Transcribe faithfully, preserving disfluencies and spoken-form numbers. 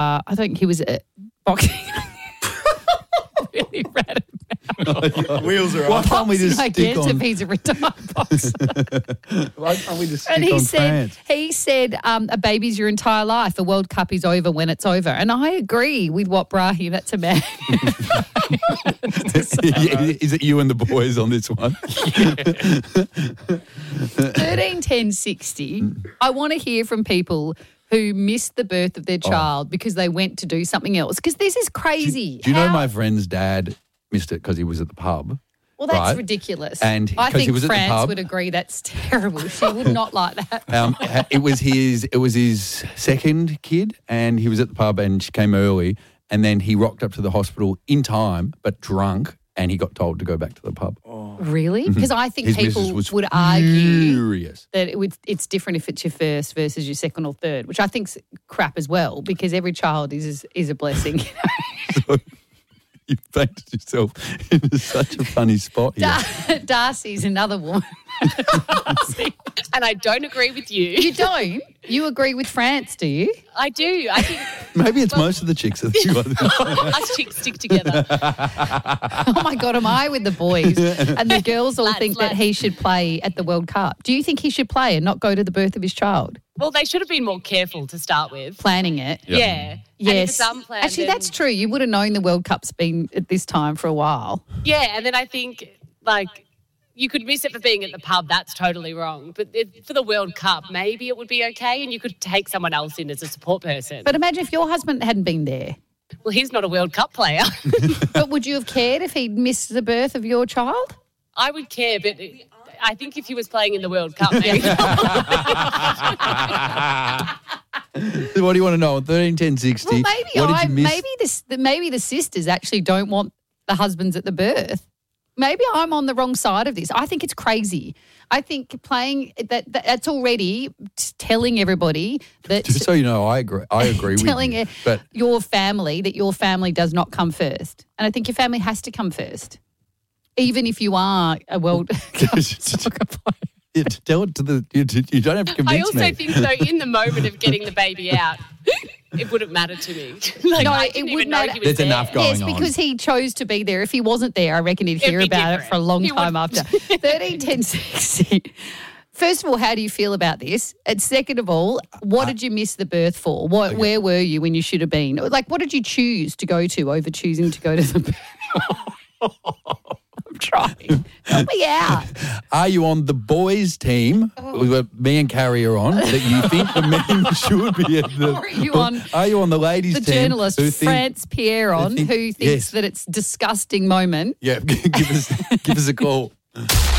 Uh, I think he was uh, boxing. Really random. Wheels are Why up. can't we just I stick guess on? if he's a retired boxer. Why can't we just And stick he on said, France? he said, um, a baby's your entire life. A World Cup is over when it's over. And I agree with what Brahi, that's a man. Is it you and the boys on this one? thirteen ten sixty. I want to hear from people who missed the birth of their child because they went to do something else. Because this is crazy. Do you know How- my friend's dad missed it because he was at the pub? Well, that's right? ridiculous. And I 'cause he think was at the France pub. would agree that's terrible. She would not like that. Um, it was his. It was his second kid, and he was at the pub, and she came early, and then he rocked up to the hospital in time, but drunk, and he got told to go back to the pub. Really? Because I think His missus people was would argue furious. that it would, it's different if it's your first versus your second or third, which I think's crap as well, because every child is is a blessing. So you painted yourself into such a funny spot here. Dar- Darcy's another woman. Darcy. And I don't agree with you. You don't? You agree with France, do you? I do. I think Maybe it's most of the chicks that think like this. us chicks stick together. Oh, my God, am I with the boys? And the girls all Lads, think that lads. he should play at the World Cup. Do you think he should play and not go to the birth of his child? Well, they should have been more careful to start with. Planning it. Yeah. And if Yes. it's unplanned, Actually, then- that's true. You would have known the World Cup's been at this time for a while. Yeah, and then I think, like, you could miss it for being at the pub. That's totally wrong. But it, for the World Cup, maybe it would be okay, and you could take someone else in as a support person. But imagine if your husband hadn't been there. Well, he's not a World Cup player. But would you have cared if he'd missed the birth of your child? I would care, but I think if he was playing in the World Cup, maybe. What do you want to know? On thirteen ten sixty. Well, maybe what did I you miss? maybe this maybe the sisters actually don't want the husbands at the birth. Maybe I'm on the wrong side of this. I think it's crazy. I think playing that, that that's already t- telling everybody that Just so you know, I agree. I agree with telling you. it, But your family that your family does not come first. And I think your family has to come first. Even if you are a World Cup soccer player. yeah, tell it to the. You, you don't have to I convince also me. think, though, in the moment of getting the baby out, it wouldn't matter to me. Like, No, I it didn't would even know matter. he was There's there. enough going Yes, on. because he chose to be there. If he wasn't there, I reckon he'd hear It'd be about it different. for a long He time would- after. thirteen ten sixty. First of all, how do you feel about this? And second of all, what did you miss the birth for? What, Where were you when you should have been? Like, what did you choose to go to over choosing to go to the birth? I'm trying. Help me out. Are you on the boys' team? We've got me and Carrie are on. That you think the men should be at the. Or are you on Are you on the ladies' The team? journalist, who think- France Pierron, think- who thinks yes. that it's a disgusting moment. Yeah, give us give us a call.